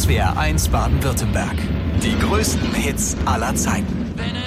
SWR 1 Baden-Württemberg. Die größten Hits aller Zeiten.